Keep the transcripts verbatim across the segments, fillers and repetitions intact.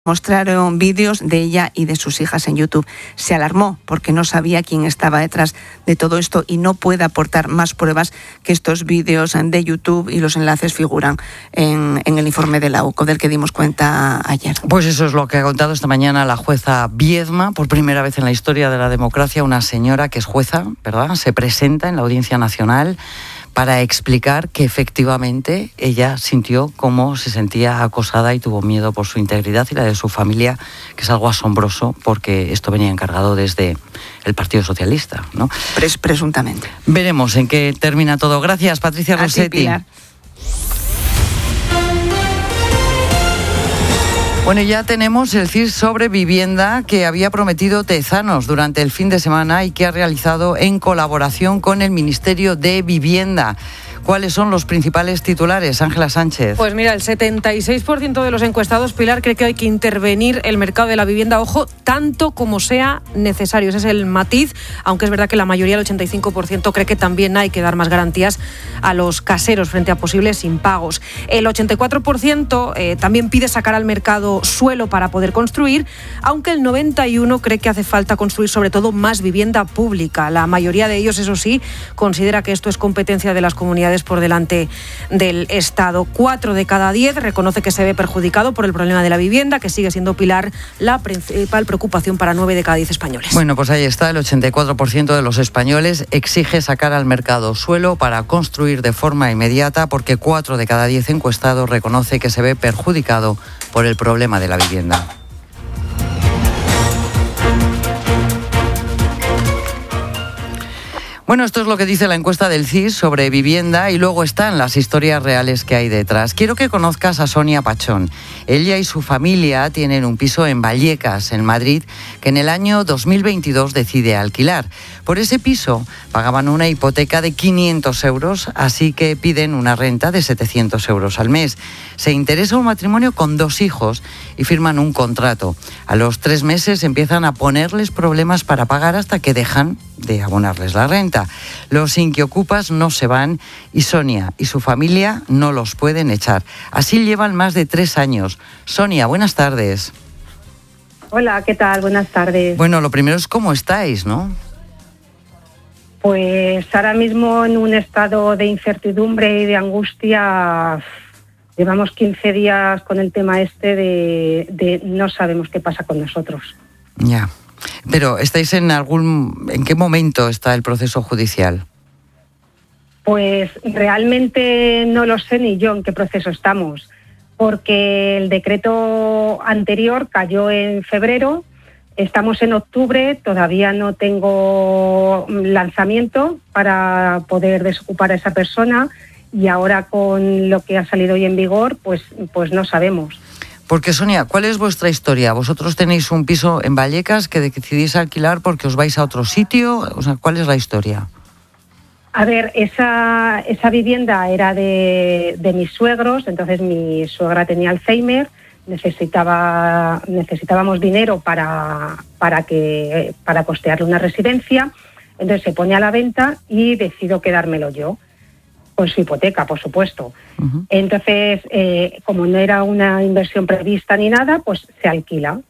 Mostraron vídeos de ella y de sus hijas en YouTube. Se alarmó porque no sabía quién estaba detrás de todo esto y no puede aportar más pruebas que estos vídeos de YouTube, y los enlaces figuran en, en el informe de la U C O, del que dimos cuenta ayer. Pues eso es lo que ha contado esta mañana la jueza Viedma. Por primera vez en la historia de la democracia, una señora que es jueza, ¿verdad?, se presenta en la Audiencia Nacional para explicar que efectivamente ella sintió cómo se sentía acosada y tuvo miedo por su integridad y la de su familia, que es algo asombroso porque esto venía encargado desde el Partido Socialista, ¿no? Pres- presuntamente. Veremos en qué termina todo. Gracias, Patricia Rossetti. Bueno, ya tenemos el C I S sobre vivienda que había prometido Tezanos durante el fin de semana y que ha realizado en colaboración con el Ministerio de Vivienda. ¿Cuáles son los principales titulares, Ángela Sánchez? Pues mira, el setenta y seis por ciento de los encuestados, Pilar, cree que hay que intervenir el mercado de la vivienda, ojo, tanto como sea necesario. Ese es el matiz, aunque es verdad que la mayoría, el ochenta y cinco por ciento, cree que también hay que dar más garantías a los caseros frente a posibles impagos. El ochenta y cuatro por ciento eh, también pide sacar al mercado suelo para poder construir, aunque el noventa y uno por ciento cree que hace falta construir sobre todo más vivienda pública. La mayoría de ellos, eso sí, considera que esto es competencia de las comunidades por delante del Estado. Cuatro de cada diez reconoce que se ve perjudicado por el problema de la vivienda, que sigue siendo, Pilar, la principal preocupación para nueve de cada diez españoles. Bueno, pues ahí está, el ochenta y cuatro por ciento de los españoles exige sacar al mercado suelo para construir de forma inmediata, porque cuatro de cada diez encuestados reconoce que se ve perjudicado por el problema de la vivienda. Bueno, esto es lo que dice la encuesta del C I S sobre vivienda, y luego están las historias reales que hay detrás. Quiero que conozcas a Sonia Pachón. Ella y su familia tienen un piso en Vallecas, en Madrid, que en el año dos mil veintidós decide alquilar. Por ese piso pagaban una hipoteca de quinientos euros, así que piden una renta de setecientos euros al mes. Se interesa un matrimonio con dos hijos y firman un contrato. A los tres meses empiezan a ponerles problemas para pagar hasta que dejan de abonarles la renta. Los inquiocupas no se van y Sonia y su familia no los pueden echar. Así llevan más de tres años. Sonia, buenas tardes. Hola, ¿qué tal? Buenas tardes. Bueno, lo primero es cómo estáis, ¿no? Pues ahora mismo en un estado de incertidumbre y de angustia. Llevamos quince días con el tema este de, de no sabemos qué pasa con nosotros. Ya. Pero ¿estáis en algún... ¿en qué momento está el proceso judicial? Pues realmente no lo sé ni yo en qué proceso estamos, porque el decreto anterior cayó en febrero, estamos en octubre, todavía no tengo lanzamiento para poder desocupar a esa persona, y ahora con lo que ha salido hoy en vigor, pues, pues no sabemos. Porque, Sonia, ¿cuál es vuestra historia? ¿Vosotros tenéis un piso en Vallecas que decidís alquilar porque os vais a otro sitio? O sea, ¿cuál es la historia? A ver, esa, esa vivienda era de, de mis suegros, entonces mi suegra tenía Alzheimer, necesitaba, necesitábamos dinero para, para, que, para costearle una residencia, entonces se pone a la venta y decido quedármelo yo. Con su hipoteca, por supuesto. Uh-huh. Entonces, eh, como no era una inversión prevista ni nada, pues se alquila.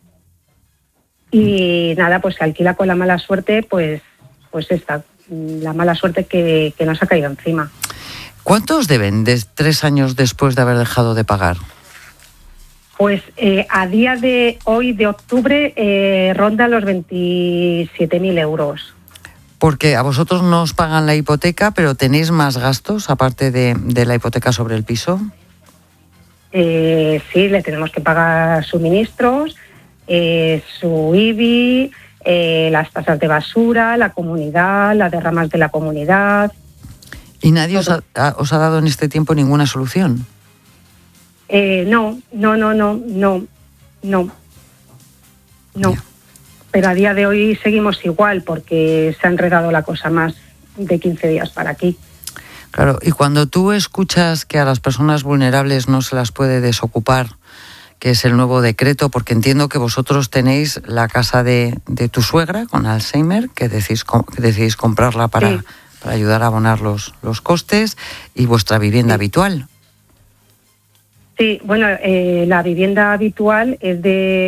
Y nada, pues se alquila con la mala suerte, pues, pues esta, la mala suerte que, que nos ha caído encima. ¿Cuánto os deben de tres años después de haber dejado de pagar? Pues eh, a día de hoy, de octubre, eh, ronda los veintisiete mil euros. Porque a vosotros no os pagan la hipoteca, pero ¿tenéis más gastos aparte de, de la hipoteca sobre el piso? Eh, sí, le tenemos que pagar suministros, eh, su I B I, eh, las tasas de basura, la comunidad, las derramas de la comunidad. ¿Y nadie os ha, os ha dado en este tiempo ninguna solución? Eh, no, no, no, no, no, no, no. Yeah. Pero a día de hoy seguimos igual porque se ha enredado la cosa más de quince días para aquí. Claro, y cuando tú escuchas que a las personas vulnerables no se las puede desocupar, que es el nuevo decreto, porque entiendo que vosotros tenéis la casa de, de tu suegra con Alzheimer, que decís, que decidís comprarla para, sí. para ayudar a abonar los, los costes, y vuestra vivienda sí. habitual. Sí, bueno, eh, la vivienda habitual es de